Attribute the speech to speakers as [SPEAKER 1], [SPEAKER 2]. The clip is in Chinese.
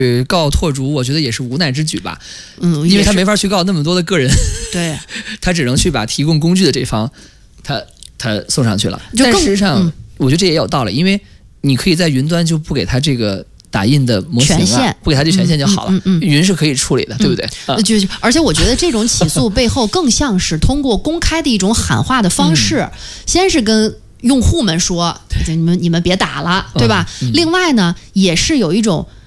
[SPEAKER 1] 告拓主，我觉得也是无奈之举吧。
[SPEAKER 2] 因
[SPEAKER 1] 为他没法去告那么多的个人，
[SPEAKER 2] 对，
[SPEAKER 1] 他只能去把提供工具的这方，他送上去了。但事实上，我觉得这也有道理，因为你可以在云端就不给他这个打印的模型了，不给他这权限就好了。云是可以处理的，对不对？
[SPEAKER 2] 而且我觉得这种起诉背后更像是通过公开的一种喊话的方式，先是跟用户们说，你们别打了，对吧？另外呢，也是有一种